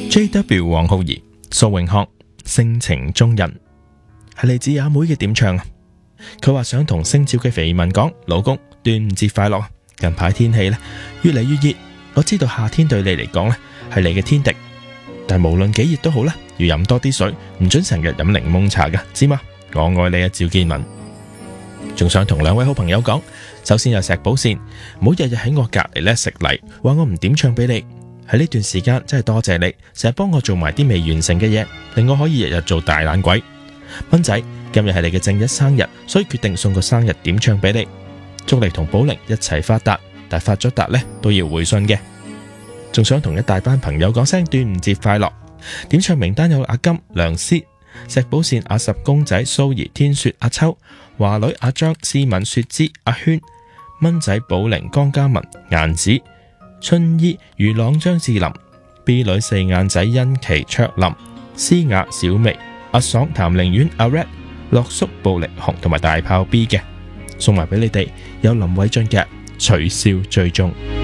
JW 黃浩兒、蘇永康性情中人，係嚟自阿妹嘅點唱啊！佢話想同星照嘅肥文講，老公端午節快樂。近排天氣呢越嚟越熱，我知道夏天對你嚟講呢係你嘅天敵，但無論幾熱都好啦，要飲多啲水，唔准成日飲檸檬茶噶，知嗎？我愛你啊，趙建文。仲想同兩位好朋友講，首先有石寶善，唔好日日喺我隔籬呢食泥，話我唔點唱俾你。喺呢段時間真係多謝你，成日幫我做埋啲未完成嘅嘢，令我可以日日做大懶鬼。蚊仔，今日係你嘅正一生日，所以決定送個生日點唱俾你，祝你同寶玲一齊發達，但發咗達呢都要回信嘅。仲想同一大班朋友講聲端午節快樂。點唱名單有阿金、梁思、石寶善、阿十公仔、蘇怡、天雪、阿秋、華女、阿張、思敏、雪芝、阿軒、蚊仔、寶玲、江嘉文、顏子、春衣、余朗、張智霖、B 女、四眼仔、欣琪、卓林、詩雅、小薇、阿爽、譚寧苑、阿 Red、樂叔、布力紅同埋大炮 B 嘅，送埋俾你哋。有林偉俊嘅取消追蹤。